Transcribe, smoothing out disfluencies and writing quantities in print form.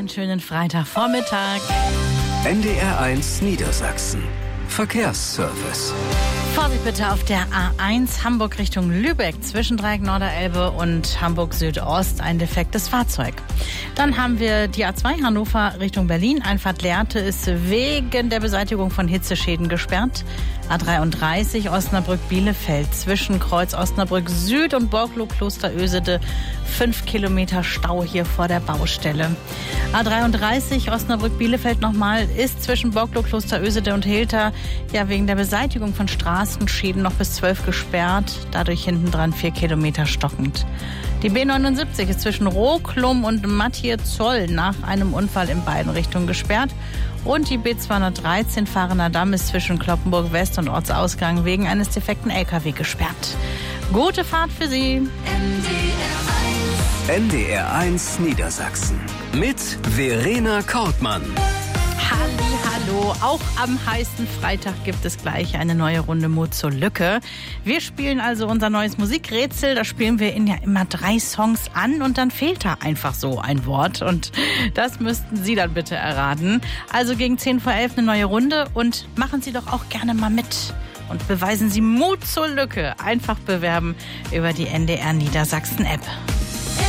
schönen Freitagvormittag. NDR1 Niedersachsen. Verkehrsservice. Vorsicht bitte auf der A1 Hamburg Richtung Lübeck zwischen Dreieck Norderelbe und Hamburg Südost ein defektes Fahrzeug. Dann haben wir die A2 Hannover Richtung Berlin. Einfahrt Lehrte ist wegen der Beseitigung von Hitzeschäden gesperrt. A33 Osnabrück-Bielefeld zwischen Kreuz Osnabrück Süd und Borglow Kloster Ösede 5 Kilometer Stau hier vor der Baustelle. A33 Osnabrück-Bielefeld nochmal ist zwischen Borglow Kloster Ösede und Hilter wegen der Beseitigung von Straßenschäden noch bis 12 gesperrt. Dadurch hinten dran 4 Kilometer stockend. Die B79 ist zwischen Roklum und Matthieu-Zoll nach einem Unfall in beiden Richtungen gesperrt. Und die B213 Fahrener Damm ist zwischen Cloppenburg West und Ortsausgang wegen eines defekten LKW gesperrt. Gute Fahrt für Sie. NDR1 Niedersachsen mit Verena Kortmann. Hallo, auch am heißen Freitag gibt es gleich eine neue Runde Mut zur Lücke. Wir spielen also unser neues Musikrätsel. Da spielen wir Ihnen ja immer 3 Songs an und dann fehlt da einfach so ein Wort. Und das müssten Sie dann bitte erraten. Also gegen 10 vor 11 eine neue Runde und machen Sie doch auch gerne mal mit. Und beweisen Sie Mut zur Lücke. Einfach bewerben über die NDR Niedersachsen App.